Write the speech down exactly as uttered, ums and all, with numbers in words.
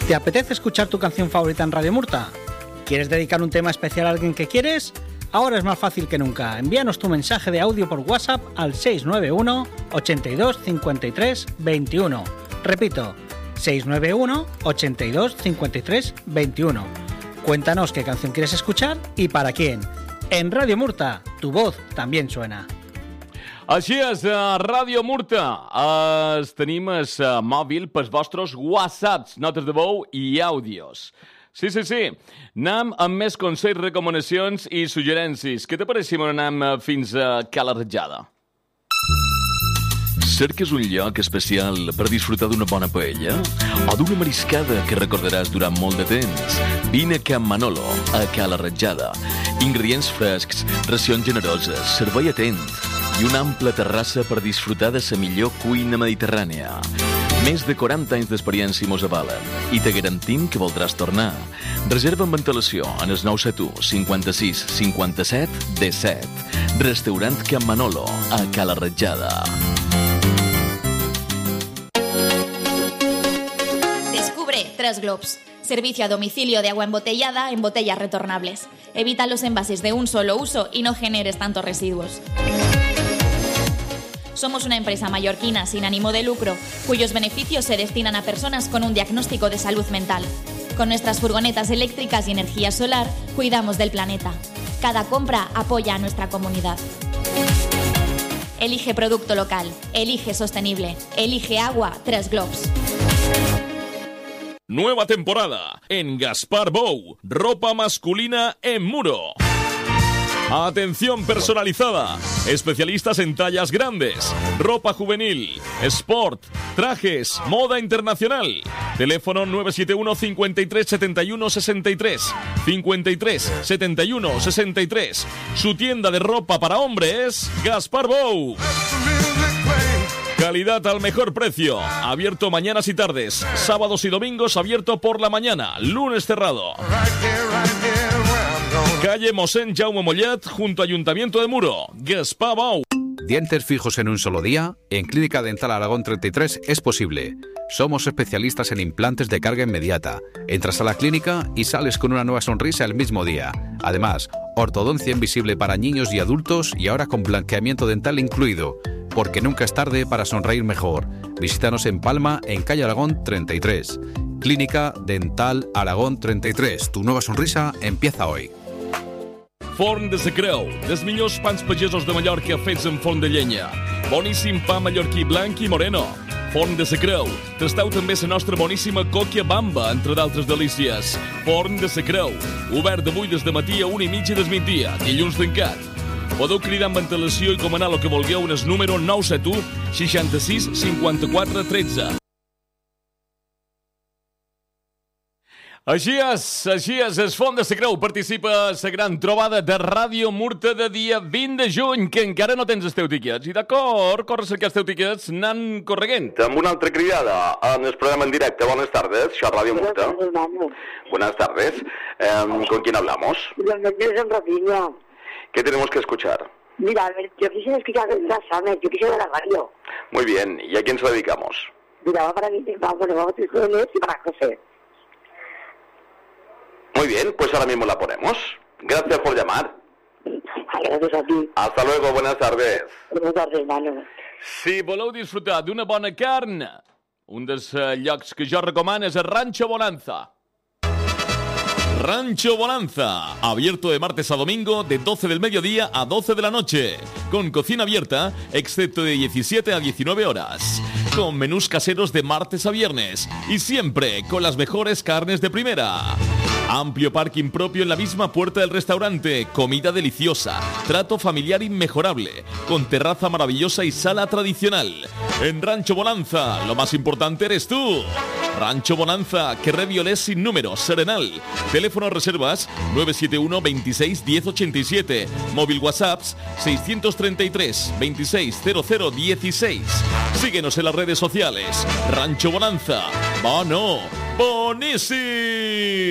¿Te apetece escuchar tu canción favorita en Radio Murta? ¿Quieres dedicar un tema especial a alguien que quieres? Ahora es más fácil que nunca. Envíanos tu mensaje de audio por WhatsApp al seis nueve uno, ochenta y dos, cincuenta y tres, veintiuno. Repito, seis nueve uno, ochenta y dos, cincuenta y tres, veintiuno. Cuéntanos qué canción quieres escuchar y para quién. En Radio Murta, tu voz también suena. Així és, uh, Ràdio Murta. Uh, tenim el uh, mòbil pels vostres whatsapps, notes de veu i àudios. Sí, sí, sí. Anem amb més consells, recomanacions i suggerències. Què te pareix si anem uh, fins a Cala Ratjada? Cerques un lloc especial per disfrutar d'una bona paella? O d'una mariscada que recordaràs durant molt de temps? Vine a Can Manolo, a Cala Ratjada. Ingredients frescs, racions generoses, servei atent i una ampla terrassa per disfrutar de la millor cuina mediterrània. Més de quaranta anys d'experiència mos avalen i te garantim que voldràs tornar. Reserva amb antelació en el nou set u, cinquanta-sis, cinquanta-set, disset. Restaurant Can Manolo, a Cala Ratjada. Descubre Tres Globs. Servicio a domicilio de agua embotellada en botellas retornables. Evita los envases de un solo uso y no generes tantos residuos. Somos una empresa mallorquina sin ánimo de lucro, cuyos beneficios se destinan a personas con un diagnóstico de salud mental. Con nuestras furgonetas eléctricas y energía solar, cuidamos del planeta. Cada compra apoya a nuestra comunidad. Elige producto local, elige sostenible, elige agua Tres Globs. Nueva temporada en Gaspar Bou, ropa masculina en Muro. Atención personalizada, especialistas en tallas grandes, ropa juvenil, sport, trajes, moda internacional. Teléfono nueve siete uno, cincuenta y tres, setenta y uno, sesenta y tres, cincuenta y tres, setenta y uno, sesenta y tres. Su tienda de ropa para hombres, Gaspar Bou. Calidad al mejor precio. Abierto mañanas y tardes. Sábados y domingos abierto por la mañana. Lunes cerrado. Calle Mosén Jaume Mollet, junto a Ayuntamiento de Muro. Gaspar Bou. ¿Dientes fijos en un solo día? En Clínica Dental Aragón treinta y tres es posible. Somos especialistas en implantes de carga inmediata. Entras a la clínica y sales con una nueva sonrisa el mismo día. Además, ortodoncia invisible para niños y adultos y ahora con blanqueamiento dental incluido. Porque nunca es tarde para sonreír mejor. Visítanos en Palma, en calle Aragón treinta y tres. Clínica Dental Aragón treinta y tres. Tu nueva sonrisa empieza hoy. Forn de Sacreu, dels millors pans pagesos de Mallorca fets en forn de llenya. Boníssim pa mallorquí blanc i moreno. Forn de Sacreu. Tasteu també la nostra boníssima còquia bamba, entre d'altres delícies. Forn de Sacreu. Obert d'avui des de matí a una i mitja del migdia. Dilluns tancat. Podeu cridar amb antelació i comanar el que vulgueu en el número nou set u, seixanta-sis, cinquanta-quatre, tretze. Així és, així és, el Font de Sacreu participa a la gran trobada de Ràdio Murta de dia vint de juny, que encara no tens els teus tiquets. I d'acord, corre a cercar els teus tiquets, anant correguent. Amb una altra cridada en el programa en directe. Buenas tardes, això és Ràdio Murta. Buenas tardes. Eh, ¿Con quién hablamos? ¿Qué tenemos que escuchar? Mira, a ver, yo quisiera escuchar la Samer, yo quisiera la radio. Muy bien, ¿y a quién se lo dedicamos? Mira, va para mí, va, bueno, vamos a decirle y para José. Muy bien, pues ahora mismo la ponemos. Gracias por llamar. Gracias a ti. Hasta luego, buenas tardes. Buenas tardes, hermano. Si voleu disfrutar d'una bona carn, un dels uh, llocs que jo recomano és el Rancho Bonanza. Rancho Bonanza, abierto de martes a domingo de doce del mediodía a doce de la noche, con cocina abierta, excepto de diecisiete a diecinueve horas, con menús caseros de martes a viernes y siempre con las mejores carnes de primera. Amplio parking propio en la misma puerta del restaurante, comida deliciosa, trato familiar inmejorable, con terraza maravillosa y sala tradicional. En Rancho Bonanza, lo más importante eres tú. Rancho Bonanza, Carrer Violés sin número, Serenal. Teléfono reservas nueve siete uno, veintiséis, diez ochenta y siete. Móvil WhatsApps seiscientos treinta y tres, veintiséis, cero cero dieciséis. Síguenos en las redes sociales. Rancho Bonanza. ¡Bono! ¡Bonísimo!